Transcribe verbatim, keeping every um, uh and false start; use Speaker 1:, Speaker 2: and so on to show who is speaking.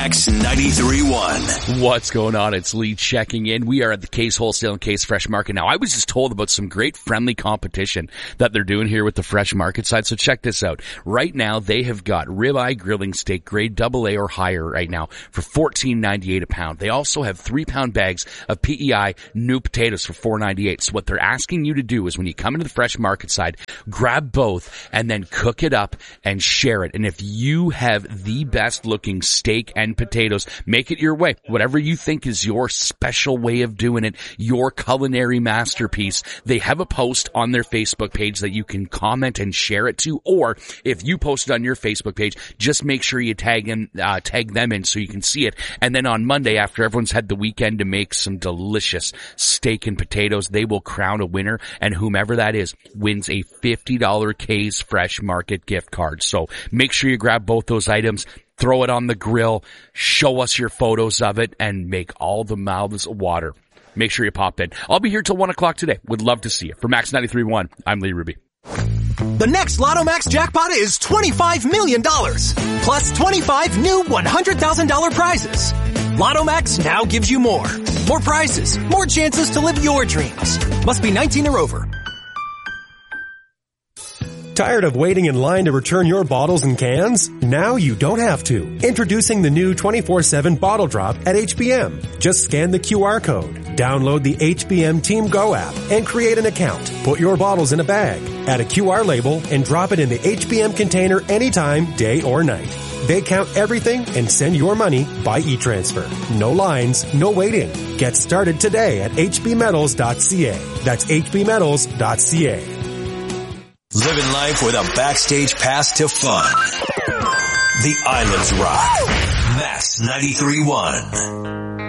Speaker 1: Max ninety-three point one.
Speaker 2: What's going on? It's Lee checking in. We are at the Case Wholesale and Case Fresh Market. Now, I was just told about some great friendly competition that they're doing here with the Fresh Market side, so check this out. Right now, they have got ribeye grilling steak, grade double A or higher right now for fourteen ninety-eight a pound. They also have three-pound bags of P E I new potatoes for four ninety-eight. So what they're asking you to do is when you come into the Fresh Market side, grab both and then cook it up and share it. And if you have the best looking steak and potatoes, make it your way. Whatever you think is your special way of doing it, your culinary masterpiece. They have a post on their Facebook page that you can comment and share it to, or if you post it on your Facebook page, just make sure you tag in, uh, tag them in so you can see it. And then on Monday, after everyone's had the weekend to make some delicious steak and potatoes, they will crown a winner, and whomever that is wins a fifty dollars Case Fresh Market gift card. So make sure you grab both those items, throw it on the grill, show us your photos of it, and make all the mouths water. Make sure you pop in. I'll be here till one o'clock today. Would love to see you. For Max ninety-three point one, I'm Lee Ruby.
Speaker 3: The next Lotto Max jackpot is twenty-five million dollars, plus twenty-five new one hundred thousand dollars prizes. Lotto Max now gives you more. More prizes, more chances to live your dreams. Must be nineteen or over.
Speaker 4: Tired of waiting in line to return your bottles and cans? Now you don't have to. Introducing the new twenty-four seven Bottle Drop at H B M. Just scan the Q R code, download the H B M Team Go app, and create an account. Put your bottles in a bag, add a Q R label, and drop it in the H B M container anytime, day or night. They count everything and send your money by e-transfer. No lines, no waiting. Get started today at h b metals dot c a. That's h b metals dot c a.
Speaker 1: Living life with a backstage pass to fun. The Islands Rock. Max ninety-three point one.